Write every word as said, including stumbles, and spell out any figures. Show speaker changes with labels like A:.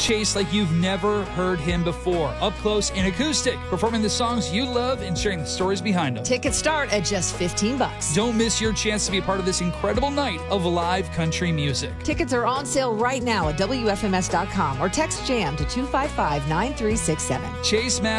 A: Chase like you've never heard him before, up close and acoustic, performing the songs you love and sharing the stories behind them.
B: Tickets start at just fifteen bucks.
A: Don't miss your chance to be a part of this incredible night of live country music.
B: Tickets are on sale right now at W F M S dot com or text JAM to two five five, nine three six seven.
A: Chase Math